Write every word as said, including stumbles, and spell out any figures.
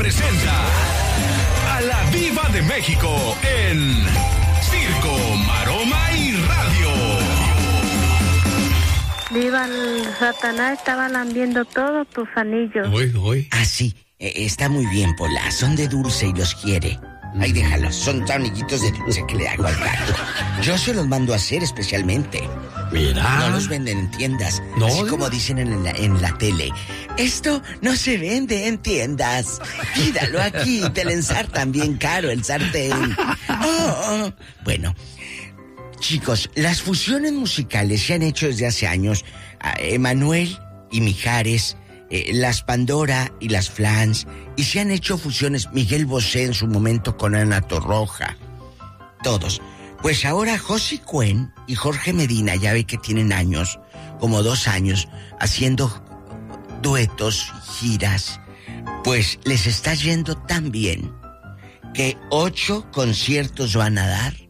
presenta a la Diva de México en Circo, Maroma y Radio. Diva, el Satanás estaba lambiendo todos tus anillos. Uy, uy. Ah, sí, eh, está muy bien, Pola. Son de dulce y los quiere. Ahí déjalos, son amiguitos de dulce que le hago al gato. Yo se los mando a hacer especialmente. Mira. No los venden en tiendas. No, así no. como dicen en la, en la tele. Esto no se vende en tiendas. Pídalo aquí, te le ensartan bien caro el sartén. Oh, oh. Bueno, chicos, las fusiones musicales se han hecho desde hace años. Emanuel y Mijares, eh, las Pandora y las Flans, y se han hecho fusiones Miguel Bosé en su momento con Ana Torroja. Todos. Pues ahora Josie Cuen y Jorge Medina, ya ve que tienen años, como dos años, haciendo duetos, giras. Pues les está yendo tan bien que ocho conciertos van a dar